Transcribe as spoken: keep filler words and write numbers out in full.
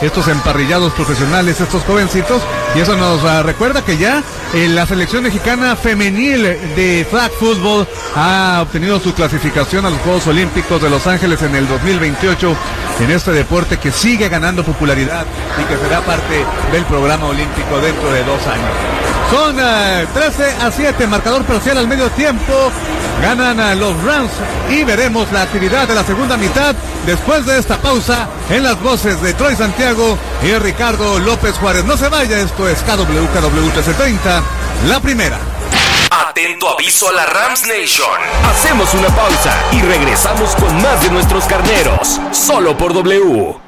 estos emparrillados profesionales, estos jovencitos, y eso nos uh, recuerda que ya eh, la selección mexicana femenil de flag football ha obtenido su clasificación a los Juegos Olímpicos de Los Ángeles en el dos mil veintiocho, en este deporte que sigue ganando popularidad y que será parte del programa olímpico dentro de dos años. Son uh, trece a siete, marcador parcial al medio tiempo, ganan uh, los Rams y veremos la actividad de la segunda mitad después de esta pausa en las voces de Troy Santiago y Ricardo López Juárez. No se vaya, esto es K W K W trece treinta, la primera. Atento aviso a la Rams Nation. Hacemos una pausa y regresamos con más de nuestros carneros, solo por W.